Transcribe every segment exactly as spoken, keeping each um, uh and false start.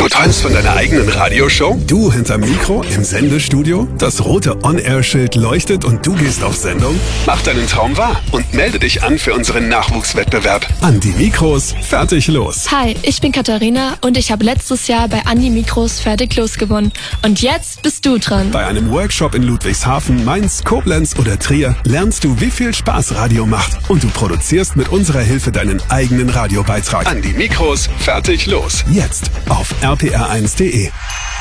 Du träumst von deiner eigenen Radioshow? Du hinterm Mikro im Sendestudio? Das rote On-Air-Schild leuchtet und du gehst auf Sendung? Mach deinen Traum wahr und melde dich an für unseren Nachwuchswettbewerb. An die Mikros, fertig los. Hi, ich bin Katharina und ich habe letztes Jahr bei An die Mikros fertig los gewonnen. Und jetzt bist du dran. Bei einem Workshop in Ludwigshafen, Mainz, Koblenz oder Trier lernst du, wie viel Spaß Radio macht. Und du produzierst mit unserer Hilfe deinen eigenen Radiobeitrag. An die Mikros, fertig los. Jetzt auf r p r eins punkt d e.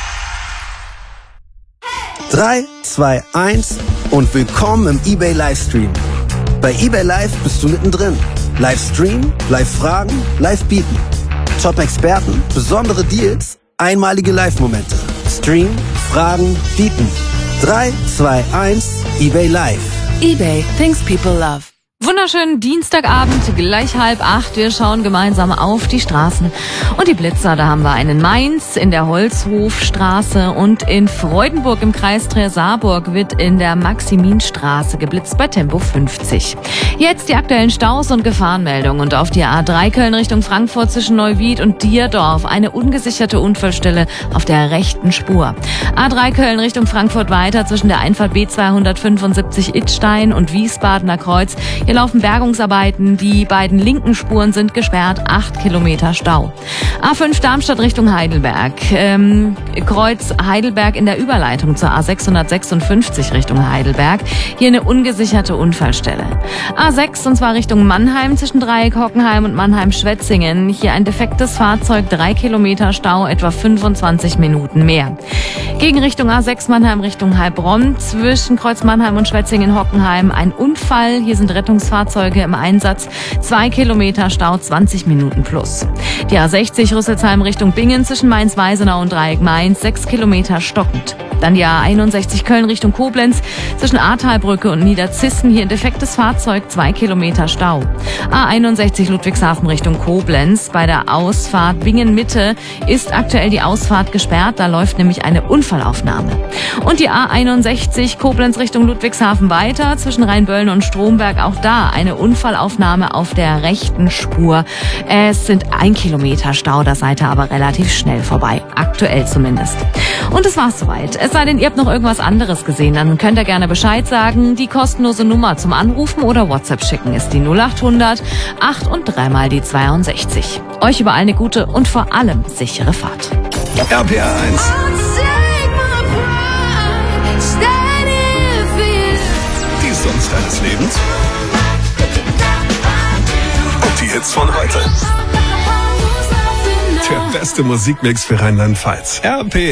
drei, zwei, eins und willkommen im eBay Livestream. Bei eBay Live bist du mittendrin. Livestream, Live-Fragen, Live-Bieten. Top-Experten, besondere Deals, einmalige Live-Momente. Stream, Fragen, Bieten. drei, zwei, eins, eBay Live. eBay, things people love. Wunderschönen Dienstagabend, gleich halb acht. Wir schauen gemeinsam auf die Straßen und die Blitzer. Da haben wir einen in Mainz in der Holzhofstraße und in Freudenburg im Kreis Trier-Saarburg wird in der Maximinstraße geblitzt bei Tempo fünfzig. Jetzt die aktuellen Staus und Gefahrenmeldungen und auf die A drei Köln Richtung Frankfurt zwischen Neuwied und Dierdorf eine ungesicherte Unfallstelle auf der rechten Spur. A drei Köln Richtung Frankfurt weiter zwischen der Einfahrt B zweihundertfünfundsiebzig Idstein und Wiesbadener Kreuz. Hier laufen Bergungsarbeiten, die beiden linken Spuren sind gesperrt, acht Kilometer Stau. A fünf Darmstadt Richtung Heidelberg, ähm, Kreuz Heidelberg in der Überleitung zur A sechshundertsechsundfünfzig Richtung Heidelberg, hier eine ungesicherte Unfallstelle. A sechs und zwar Richtung Mannheim zwischen Dreieck Hockenheim und Mannheim-Schwetzingen, hier ein defektes Fahrzeug, drei Kilometer Stau, etwa fünfundzwanzig Minuten mehr. Gegen Richtung A sechs Mannheim Richtung Heilbronn zwischen Kreuz Mannheim und Schwetzingen-Hockenheim ein Unfall, hier sind Rettungsfahrzeuge im Einsatz, zwei Kilometer Stau, zwanzig Minuten plus. Die A sechzig Rüsselsheim Richtung Bingen zwischen Mainz-Weisenau und Dreieck Mainz, sechs Kilometer stockend. Dann die A einundsechzig Köln Richtung Koblenz zwischen Ahrtalbrücke und Niederzissen, hier ein defektes Fahrzeug, zwei Kilometer Stau. A einundsechzig Ludwigshafen Richtung Koblenz, bei der Ausfahrt Bingen-Mitte ist aktuell die Ausfahrt gesperrt, da läuft nämlich eine Unfallaufnahme. Und die A einundsechzig Koblenz Richtung Ludwigshafen weiter zwischen Rheinböllen und Stromberg, auch da eine Unfallaufnahme auf der rechten Spur. Es sind ein Kilometer Stau, da seid ihr aber relativ schnell vorbei, aktuell zumindest. Und es war's soweit. Es sei denn, ihr habt noch irgendwas anderes gesehen, dann könnt ihr gerne Bescheid sagen. Die kostenlose Nummer zum Anrufen oder WhatsApp schicken ist die null achthundert acht und dreimal die zweiundsechzig. Euch überall eine gute und vor allem sichere Fahrt. R P R eins. Die Songs deines Lebens. Und die Hits von heute. Der beste Musikmix für Rheinland-Pfalz. R P